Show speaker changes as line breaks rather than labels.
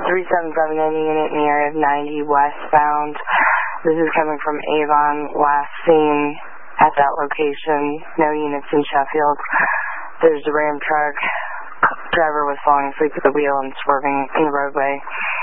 3779 unit near 90 westbound. This is coming from Avon, last seen at that location. No units in Sheffield. There's a Ram truck. Driver was falling asleep at the wheel and swerving in the roadway.